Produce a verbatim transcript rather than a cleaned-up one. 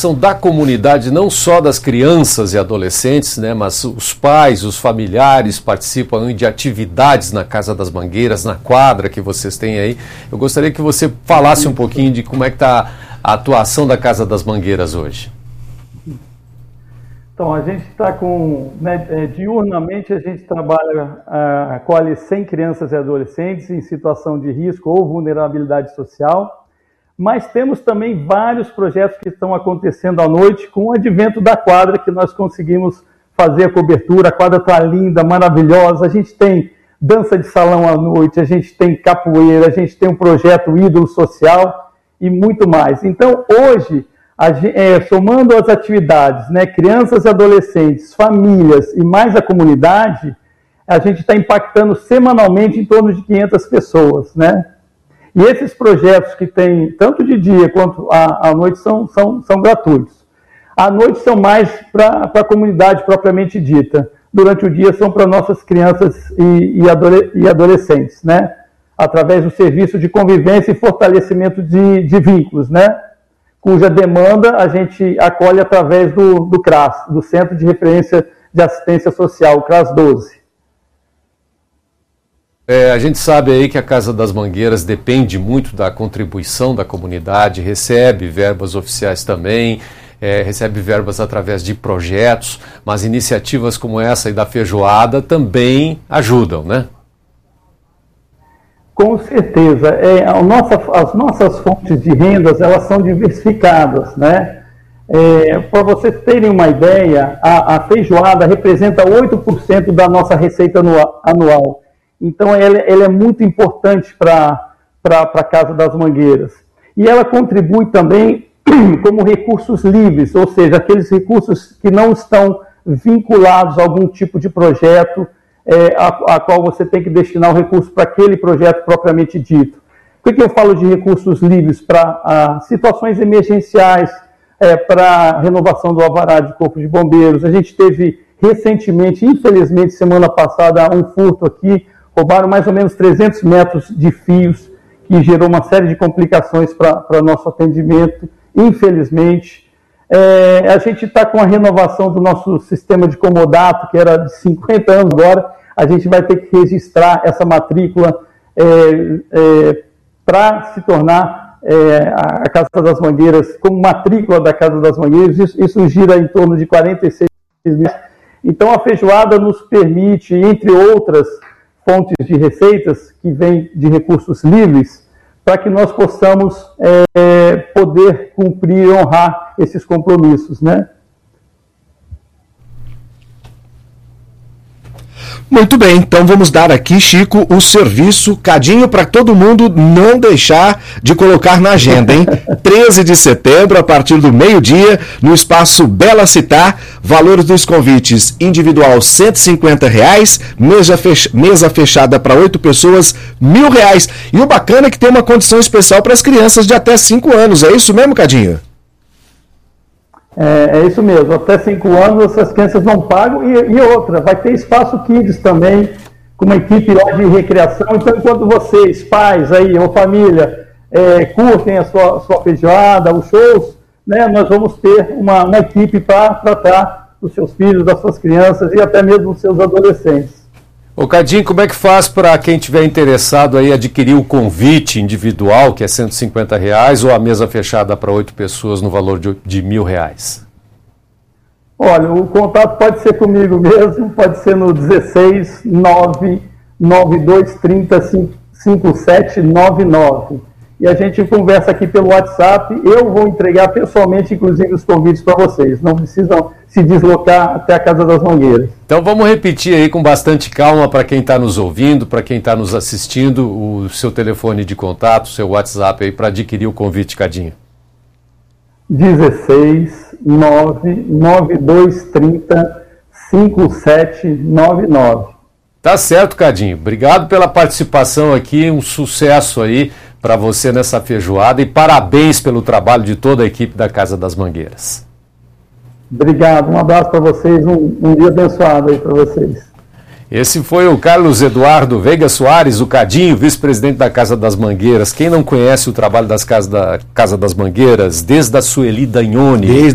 participação da comunidade, não só das crianças e adolescentes, né, mas os pais, os familiares participam de atividades na Casa das Mangueiras, na quadra que vocês têm aí. Eu gostaria que você falasse um pouquinho de como é que está a atuação da Casa das Mangueiras hoje. Então, a gente está com, né, diurnamente a gente trabalha, a, acolhe cem crianças e adolescentes em situação de risco ou vulnerabilidade social, mas temos também vários projetos que estão acontecendo à noite com o advento da quadra, que nós conseguimos fazer a cobertura. A quadra está linda, maravilhosa, a gente tem dança de salão à noite, a gente tem capoeira, a gente tem um projeto ídolo social e muito mais. Então, hoje, A, é, somando as atividades, né, crianças e adolescentes, famílias e mais a comunidade, a gente está impactando semanalmente em torno de quinhentas pessoas, né? E esses projetos que tem, tanto de dia quanto à, à noite, são, são, são gratuitos. À noite são mais para a comunidade propriamente dita. Durante o dia são para nossas crianças e, e, adole, e adolescentes, né? Através do serviço de convivência e fortalecimento de, de vínculos, né? Cuja demanda a gente acolhe através do, do CRAS, do Centro de Referência de Assistência Social, o CRAS doze. É, a gente sabe aí que a Casa das Mangueiras depende muito da contribuição da comunidade, recebe verbas oficiais também, é, recebe verbas através de projetos, mas iniciativas como essa aí da feijoada também ajudam, né? Com certeza. É, a nossa, as nossas fontes de rendas, elas são diversificadas, né? É, para vocês terem uma ideia, a, a feijoada representa oito por cento da nossa receita anual. Então, ela, ela é muito importante para a Casa das Mangueiras. E ela contribui também como recursos livres, ou seja, aqueles recursos que não estão vinculados a algum tipo de projeto, É, a, a qual você tem que destinar o recurso para aquele projeto propriamente dito. Por que, que eu falo de recursos livres? Para situações emergenciais, é, para renovação do alvará de corpo de bombeiros. A gente teve recentemente, infelizmente, semana passada, um furto aqui, roubaram mais ou menos trezentos metros de fios, que gerou uma série de complicações para nosso atendimento, infelizmente. É, a gente está com a renovação do nosso sistema de comodato, que era de cinquenta anos agora, a gente vai ter que registrar essa matrícula é, é, para se tornar é, a Casa das Mangueiras como matrícula da Casa das Mangueiras. Isso, isso gira em torno de quarenta e seis mil. Então a feijoada nos permite, entre outras fontes de receitas que vêm de recursos livres, para que nós possamos é, poder cumprir e honrar esses compromissos, né? Muito bem, então vamos dar aqui, Chico, o serviço, cadinho para todo mundo não deixar de colocar na agenda, hein? treze de setembro, a partir do meio-dia, no espaço Bela Citar, valores dos convites: individual cento e cinquenta reais, mesa, fech... mesa fechada para oito pessoas, mil reais. E o bacana é que tem uma condição especial para as crianças de até cinco anos, é isso mesmo, Cadinho? É, é isso mesmo, até cinco anos essas crianças não pagam. E, e outra, vai ter espaço Kids também, com uma equipe lá de recreação. Então, enquanto vocês, pais aí, ou família, é, curtem a sua, sua feijoada, os shows, né, nós vamos ter uma, uma equipe para tratar dos seus filhos, das suas crianças e até mesmo dos seus adolescentes. Ô Cadinho, como é que faz para quem estiver interessado aí adquirir o convite individual, que é cento e cinquenta reais, ou a mesa fechada para oito pessoas no valor de, de mil reais? Olha, o contato pode ser comigo mesmo, pode ser no dezesseis, nove, nove dois trinta, cinquenta e sete noventa e nove. E a gente conversa aqui pelo WhatsApp. Eu vou entregar pessoalmente, inclusive, os convites para vocês. Não precisam se deslocar até a Casa das Mangueiras. Então vamos repetir aí com bastante calma para quem está nos ouvindo, para quem está nos assistindo, o seu telefone de contato, o seu WhatsApp aí para adquirir o convite, Cadinho. dezesseis, nove, nove dois trinta, cinquenta e sete noventa e nove. Tá certo, Cadinho. Obrigado pela participação aqui, um sucesso aí para você nessa feijoada e parabéns pelo trabalho de toda a equipe da Casa das Mangueiras. Obrigado, um abraço para vocês, um, um dia abençoado aí para vocês. Esse foi o Carlos Eduardo Veiga Soares, o Cadinho, vice-presidente da Casa das Mangueiras. Quem não conhece o trabalho das Casas da Casa das Mangueiras, desde a Sueli Dagnoni, desde